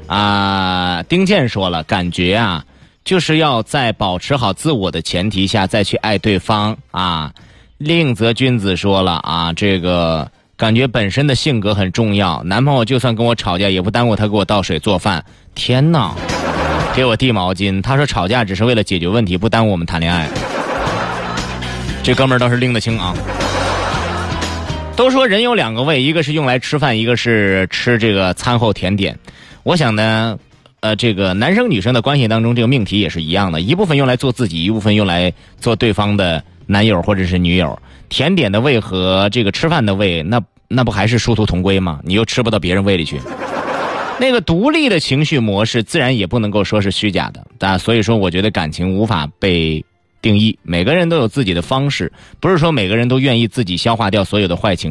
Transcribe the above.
丁健说了，感觉啊，就是要在保持好自我的前提下再去爱对方啊。令则君子说了啊，这个感觉本身的性格很重要，男朋友就算跟我吵架也不耽误他给我倒水做饭。天哪，给我递毛巾，他说吵架只是为了解决问题，不耽误我们谈恋爱。这哥们儿倒是拎得清啊。都说人有2个胃，一个是用来吃饭，一个是吃这个餐后甜点。我想呢这个男生女生的关系当中，这个命题也是一样的，一部分用来做自己，一部分用来做对方的男友或者是女友。甜点的胃和这个吃饭的胃，那不还是殊途同归吗？你又吃不到别人胃里去。那个独立的情绪模式自然也不能够说是虚假的，所以说我觉得感情无法被定义，每个人都有自己的方式，不是说每个人都愿意自己消化掉所有的坏情绪。